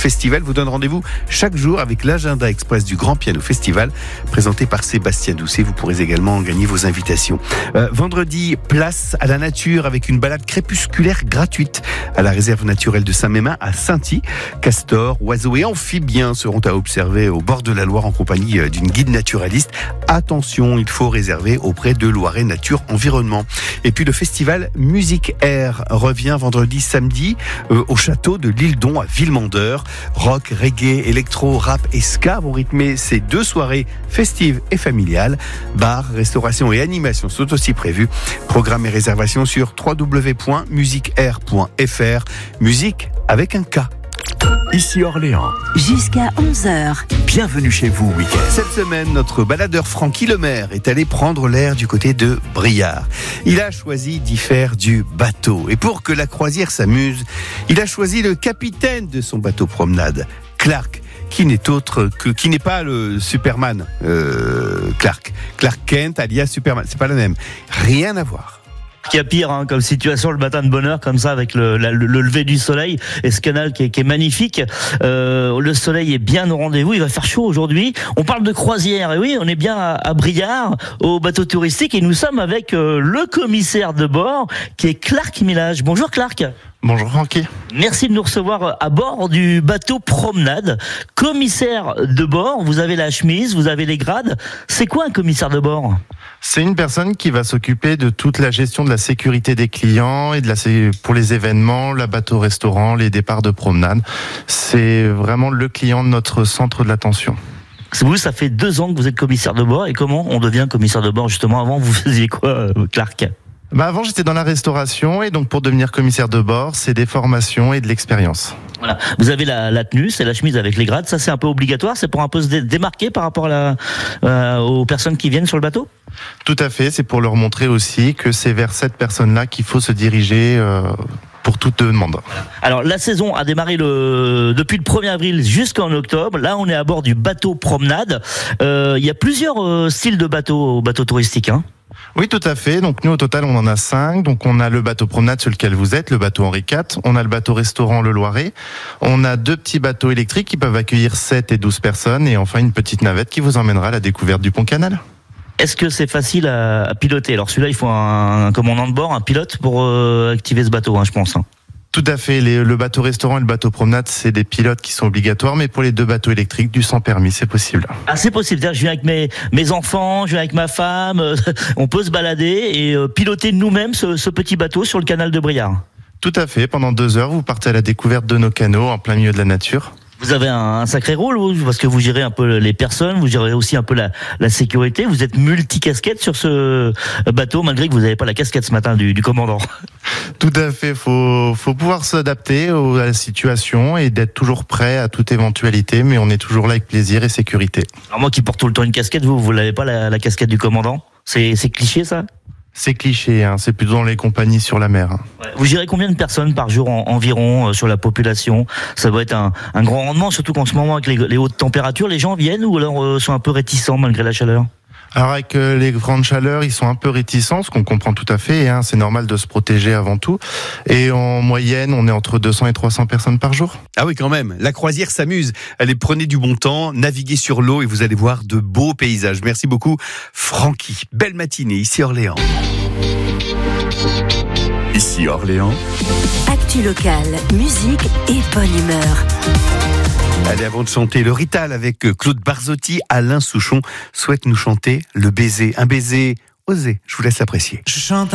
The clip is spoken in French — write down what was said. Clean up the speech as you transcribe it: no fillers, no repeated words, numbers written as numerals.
Festival vous donne rendez-vous chaque jour avec l'agenda express du Grand Piano Festival, présenté par Sébastien Doucet. Vous pourrez également gagner vos invitations. Vendredi, place à la nature avec une balade crépusculaire gratuite à la réserve naturelle de Saint-Mémin à Sainty. Castors, oiseaux et amphibiens seront à observer au bord de la Loire en compagnie d'une guide naturaliste. Attention, il faut réserver auprès de Loiret Nature Environnement. Et puis le festival Musique Air revient vendredi, samedi au château de l'Île-d'On à Villemandeur. Rock, reggae, électro, rap et ska vont rythmer ces 2 soirées festives et familiales. Bars, restauration et animation sont aussi prévus. Programme et réservation sur www.musiqueair.fr. Musique avec un K. Ici Orléans. Jusqu'à 11h. Bienvenue chez vous, week-end. Cette semaine, notre baladeur Francky Lemaire est allé prendre l'air du côté de Briare. Il a choisi d'y faire du bateau. Et pour que la croisière s'amuse, il a choisi le capitaine de son bateau promenade, Clark, qui n'est pas le Superman. Clark Kent alias Superman. C'est pas le même. Rien à voir. Il y a pire comme situation le matin de bonne heure comme ça avec le lever du soleil et ce canal qui est magnifique. Le soleil est bien au rendez-vous, il va faire chaud aujourd'hui. On parle de croisière et oui, on est bien à Briare au bateau touristique et nous sommes avec le commissaire de bord qui est Clark Millage. Bonjour Clark. Bonjour Francky. Merci de nous recevoir à bord du bateau promenade. Commissaire de bord, vous avez la chemise, vous avez les grades. C'est quoi un commissaire de bord ? C'est une personne qui va s'occuper de toute la gestion de la sécurité des clients et pour les événements, la bateau-restaurant, les départs de promenade. C'est vraiment le client de notre centre de l'attention. Vous, ça fait 2 ans que vous êtes commissaire de bord. Et comment on devient commissaire de bord justement ? Avant, vous faisiez quoi, Clark ? Avant, j'étais dans la restauration et donc pour devenir commissaire de bord, c'est des formations et de l'expérience. Voilà. Vous avez la tenue, c'est la chemise avec les grades. Ça, c'est un peu obligatoire. C'est pour un peu se démarquer par rapport aux personnes qui viennent sur le bateau ? Tout à fait. C'est pour leur montrer aussi que c'est vers cette personne-là qu'il faut se diriger pour toute demande. Alors, la saison a démarré depuis le 1er avril jusqu'en octobre. Là, on est à bord du bateau promenade. Il y a plusieurs styles de bateaux touristiques, hein. Oui, tout à fait. Donc nous, au total, on en a 5. Donc on a le bateau promenade sur lequel vous êtes, le bateau Henri IV. On a le bateau restaurant le Loiret. On a 2 petits bateaux électriques qui peuvent accueillir 7 et 12 personnes. Et enfin, une petite navette qui vous emmènera à la découverte du pont Canal. Est-ce que c'est facile à piloter ? Alors celui-là, il faut un commandant de bord, un pilote pour activer ce bateau, je pense. Tout à fait. Le bateau restaurant et le bateau promenade, c'est des pilotes qui sont obligatoires, mais pour les 2 bateaux électriques, du sans permis, c'est possible. Ah, c'est possible. C'est-à-dire, je viens avec mes enfants, je viens avec ma femme, on peut se balader et piloter nous-mêmes ce petit bateau sur le canal de Briare. Tout à fait. Pendant 2 heures, vous partez à la découverte de nos canaux en plein milieu de la nature. Vous avez un sacré rôle, parce que vous gérez un peu les personnes, vous gérez aussi un peu la sécurité. Vous êtes multicasquette sur ce bateau, malgré que vous n'avez pas la casquette ce matin du commandant. Tout à fait. Faut pouvoir s'adapter à la situation et d'être toujours prêt à toute éventualité, mais on est toujours là avec plaisir et sécurité. Alors moi qui porte tout le temps une casquette, vous l'avez pas la casquette du commandant ? C'est cliché ça ? C'est cliché, c'est plutôt dans les compagnies sur la mer. Ouais. Vous gérez combien de personnes par jour environ sur la population ? Ça doit être un grand rendement, surtout qu'en ce moment avec les hautes températures, les gens viennent ou alors sont un peu réticents malgré la chaleur ? Alors avec les grandes chaleurs, ils sont un peu réticents, ce qu'on comprend tout à fait, c'est normal de se protéger avant tout. Et en moyenne, on est entre 200 et 300 personnes par jour. Ah oui, quand même. La croisière s'amuse. Allez, prenez du bon temps, naviguez sur l'eau et vous allez voir de beaux paysages. Merci beaucoup, Francky. Belle matinée, ici Orléans. Ici Orléans. Actu locale, musique et bonne humeur. Allez, avant de chanter le Rital avec Claude Barzotti, Alain Souchon souhaite nous chanter Le Baiser. Un baiser osé, je vous laisse apprécier. Je chante